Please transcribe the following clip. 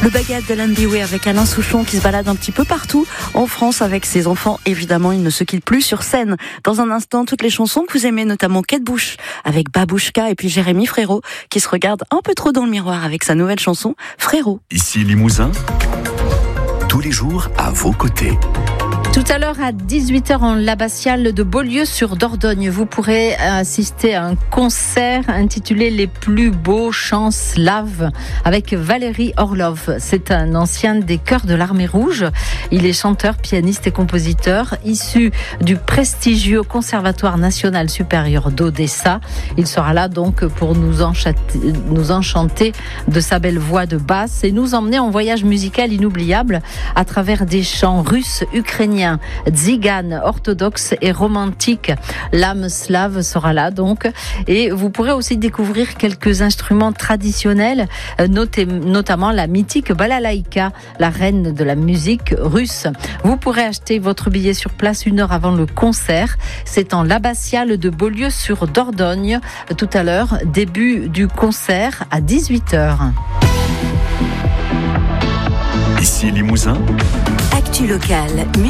Le Baguette d'Alan Biway avec Alain Souchon qui se balade un petit peu partout en France avec ses enfants. Évidemment, il ne se quitte plus sur scène. Dans un instant, toutes les chansons que vous aimez, notamment Kate Bush avec Babouchka et puis Jérémy Frérot qui se regarde un peu trop dans le miroir avec sa nouvelle chanson Frérot. Ici Limousin, tous les jours à vos côtés. Tout à l'heure à 18h en l'abbatiale de Beaulieu sur Dordogne, vous pourrez assister à un concert intitulé Les plus beaux chants slaves avec Valérie Orlov. C'est un ancien des chœurs de l'Armée Rouge. Il est chanteur, pianiste et compositeur issu du prestigieux Conservatoire national supérieur d'Odessa. Il sera là donc pour nous enchanter de sa belle voix de basse et nous emmener en voyage musical inoubliable à travers des chants russes, ukrainiens, tziganes, orthodoxes et romantiques. L'âme slave sera là donc. Et vous pourrez aussi découvrir quelques instruments traditionnels, notamment la mythique balalaïka, la reine de la musique russe. Vous pourrez acheter votre billet sur place 1 heure avant le concert. C'est en l'abbatiale de Beaulieu sur Dordogne. Tout à l'heure, début du concert à 18h. Ici Limousin. Actu locale.